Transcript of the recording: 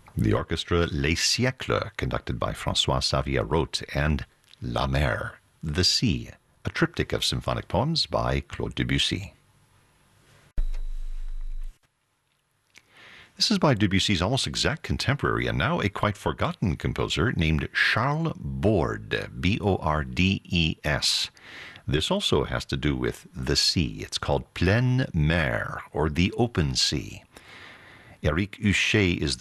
The orchestra Les Siècles, conducted by François Xavier Roth, and La Mer, The Sea, a triptych of symphonic poems by Claude Debussy. This is by Debussy's almost exact contemporary and now a quite forgotten composer named Charles Bordes, B-O-R-D-E-S. This also has to do with the sea. It's called Pleine Mer, or the open sea. Éric Huchet is